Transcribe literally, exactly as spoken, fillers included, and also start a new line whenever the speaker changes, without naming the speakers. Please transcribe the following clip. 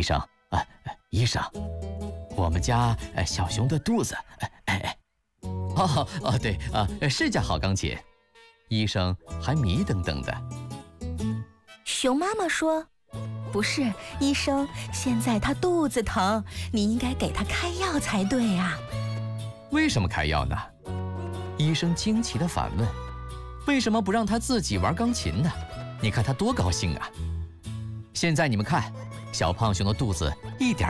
医生啊，医生，我们家小熊的肚子，哎哎，哦哦对啊，是架好钢琴。医生还迷瞪瞪的。
熊妈妈说：“不是，医生，现在他肚子疼，你应该给他开药才对呀。”
为什么开药呢？医生惊奇地反问：“为什么不让他自己玩钢琴呢？你看他多高兴啊！现在你们看，小胖熊的肚子一点